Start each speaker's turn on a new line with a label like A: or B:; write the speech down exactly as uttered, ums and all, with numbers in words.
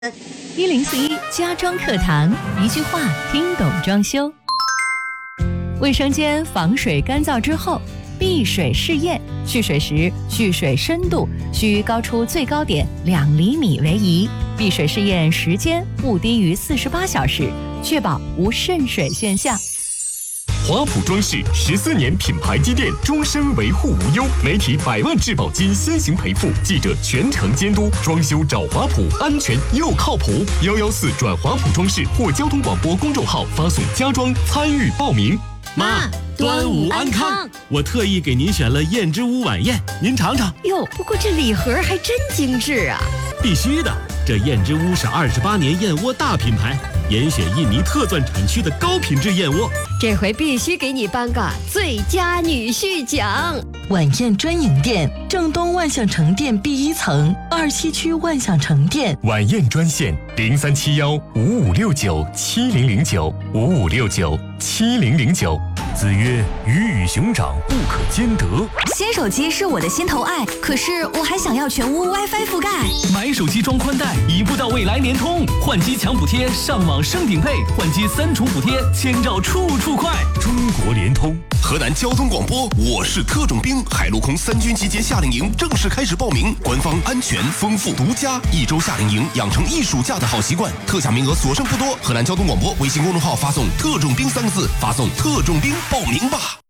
A: 一零四一家装课堂，一句话听懂装修。卫生间防水干燥之后，闭水试验，蓄水时蓄水深度需高出最高点两厘米为宜，闭水试验时间不低于四十八小时，确保无渗水现象。
B: 华普装饰十四年品牌积淀，终身维护无忧，媒体百万质保金先行赔付，记者全程监督，装修找华普，安全又靠谱。幺幺四转华普装饰或交通广播公众号发送家装参与报名。
C: 妈，端午安康！我特意给您选了燕之屋晚宴，您尝尝。
D: 哟，不过这礼盒还真精致啊！
C: 必须的，这燕之屋是二十八年燕窝大品牌，严选印尼特钻产区的高品质燕窝。
D: 这回必须给你颁个最佳女婿奖！
E: 晚宴专营店，正东万象城店 B 一层，二西区万象城店。
B: 晚宴专线零三七幺五五六九七零零九五五六九七零零九。子曰：鱼与熊掌不可兼得。
F: 新手机是我的心头爱，可是我还想要全屋 WiFi 覆盖。
G: 买手机装宽带，一步到位来联通，换机抢补贴，上网升顶配，换机三重补贴，千兆处处快。
B: 中国联通。
H: 河南交通广播，我是特种兵。海陆空三军集结夏令营正式开始报名，官方安全、丰富、独家，一周夏令营，养成一暑假的好习惯。特价名额所剩不多，河南交通广播微信公众号发送“特种兵”三个字，发送“特种兵”报名吧。